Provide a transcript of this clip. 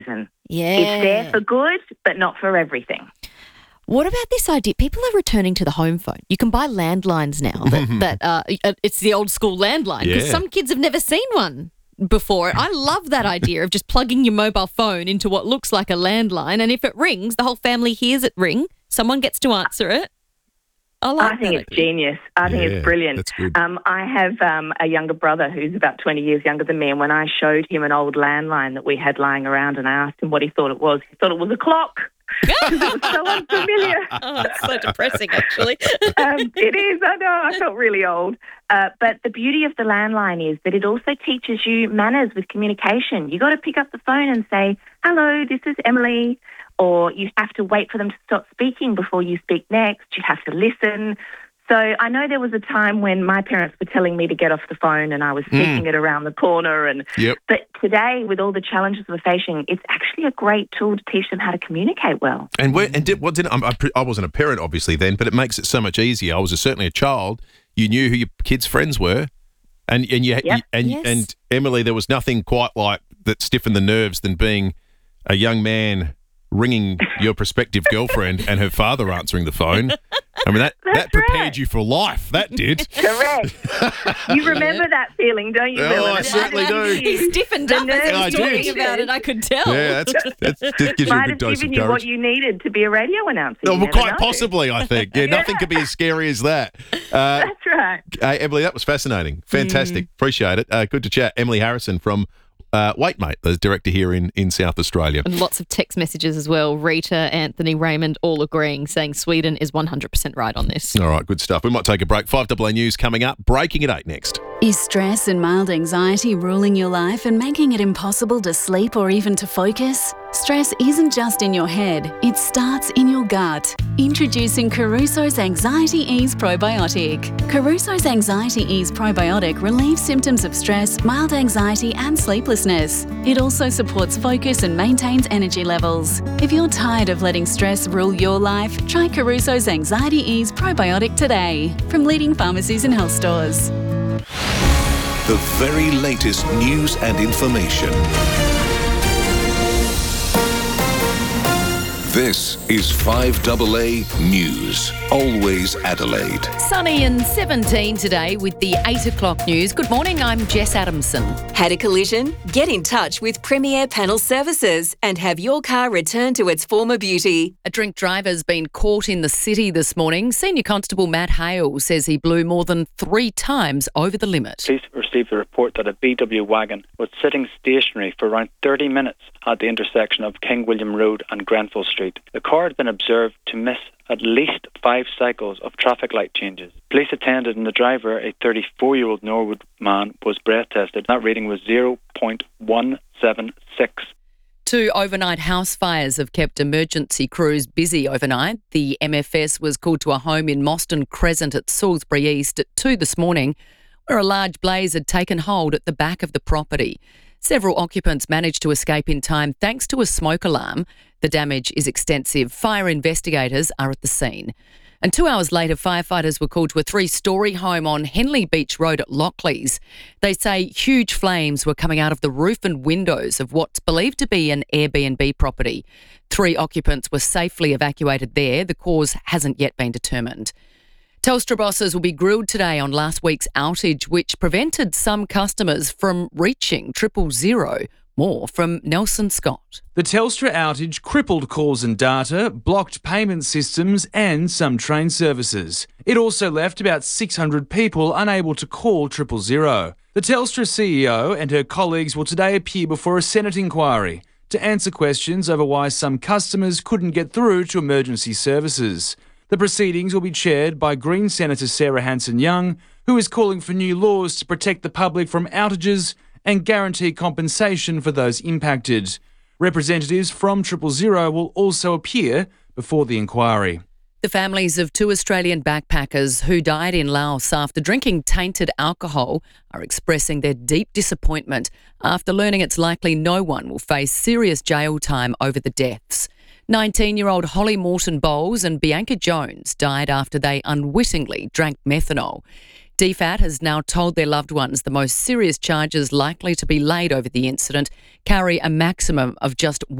reason. Yeah. It's there for good, but not for everything. What about this idea? People are returning to the home phone. You can buy landlines now. It's the old school landline because some kids have never seen one before. I love that idea of just plugging your mobile phone into what looks like a landline, and if it rings, the whole family hears it ring. Someone gets to answer it. I think it's genius. I think it's brilliant. That's good. I have a younger brother who's about 20 years younger than me, and when I showed him an old landline that we had lying around and I asked him what he thought it was a clock. It was so unfamiliar. Oh, it's so depressing, actually. It is, I know. I felt really old. But the beauty of the landline is that it also teaches you manners with communication. You got to pick up the phone and say, hello, this is Emily. Or you have to wait for them to stop speaking before you speak next. You have to listen. So I know there was a time when my parents were telling me to get off the phone and I was sneaking it around the corner. But today, with all the challenges we're facing, it's actually a great tool to teach them how to communicate well. And I wasn't a parent, obviously, then, but it makes it so much easier. I was certainly a child. You knew who your kids' friends were. And Emily, there was nothing quite like that stiffened the nerves than being a young man ringing your prospective girlfriend and her father answering the phone. I mean, that prepared you for life. That did. Correct. You remember that feeling, don't you, Will? I certainly do. He stiffened up as he was talking about it, I could tell. Yeah, that gives you a good dose of courage. Might have given you what you needed to be a radio announcer. Oh, well, quite possibly, I think. Yeah, nothing could be as scary as that. That's right. Emily, that was fascinating. Fantastic. Appreciate it. Good to chat. Emily Harrison from Wait Mate, the director here in South Australia. And lots of text messages as well. Rita, Anthony, Raymond all agreeing, saying Sweden is 100% right on this. All right, good stuff. We might take a break. 5AA News coming up. Breaking at 8 next. Is stress and mild anxiety ruling your life and making it impossible to sleep or even to focus? Stress isn't just in your head, it starts in your gut. Introducing Caruso's Anxiety Ease Probiotic. Caruso's Anxiety Ease Probiotic relieves symptoms of stress, mild anxiety and sleeplessness. It also supports focus and maintains energy levels. If you're tired of letting stress rule your life, try Caruso's Anxiety Ease Probiotic today from leading pharmacies and health stores. The very latest news and information. This is 5AA News. Always Adelaide. Sunny and 17 today with the 8 o'clock news. Good morning, I'm Jess Adamson. Had a collision? Get in touch with Premier Panel Services and have your car returned to its former beauty. A drink driver's been caught in the city this morning. Senior Constable Matt Hale says he blew more than 3 times over the limit. Police received a report that a VW wagon was sitting stationary for around 30 minutes at the intersection of King William Road and Grenfell Street. The car had been observed to miss at least 5 cycles of traffic light changes. Police attended and the driver, a 34-year-old Norwood man, was breath tested. That reading was 0.176. 2 overnight house fires have kept emergency crews busy overnight. The MFS was called to a home in Moston Crescent at Salisbury East at 2 this morning, where a large blaze had taken hold at the back of the property. Several occupants managed to escape in time thanks to a smoke alarm. The damage is extensive. Fire investigators are at the scene. And 2 hours later, firefighters were called to a 3-storey home on Henley Beach Road at Lockleys. They say huge flames were coming out of the roof and windows of what's believed to be an Airbnb property. 3 occupants were safely evacuated there. The cause hasn't yet been determined. Telstra bosses will be grilled today on last week's outage, which prevented some customers from reaching 000. More from Nelson Scott. The Telstra outage crippled calls and data, blocked payment systems and some train services. It also left about 600 people unable to call 000. The Telstra CEO and her colleagues will today appear before a Senate inquiry to answer questions over why some customers couldn't get through to emergency services. The proceedings will be chaired by Green Senator Sarah Hanson-Young, who is calling for new laws to protect the public from outages and guarantee compensation for those impacted. Representatives from 000 will also appear before the inquiry. The families of 2 Australian backpackers who died in Laos after drinking tainted alcohol are expressing their deep disappointment after learning it's likely no one will face serious jail time over the deaths. 19-year-old Holly Morton Bowles and Bianca Jones died after they unwittingly drank methanol. DFAT has now told their loved ones the most serious charges likely to be laid over the incident carry a maximum of just